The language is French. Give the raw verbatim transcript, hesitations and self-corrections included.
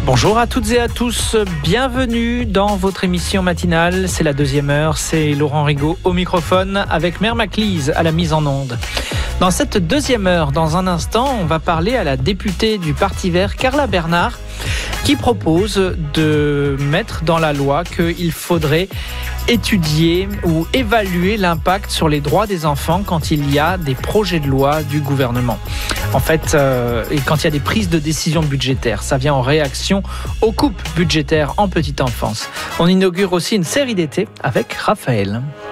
Bonjour à toutes et à tous, bienvenue dans votre émission matinale. C'est la deuxième heure, c'est Laurent Rigaud au microphone avec Mère Maclise à la mise en onde. Dans cette deuxième heure, dans un instant, on va parler à la députée du Parti vert, Carla Bernard, qui propose de mettre dans la loi qu'il faudrait étudier ou évaluer l'impact sur les droits des enfants quand il y a des projets de loi du gouvernement. En fait, euh, et quand il y a des prises de décision budgétaires, ça vient en réaction aux coupes budgétaires en petite enfance. On inaugure aussi une série d'été avec Raphaël.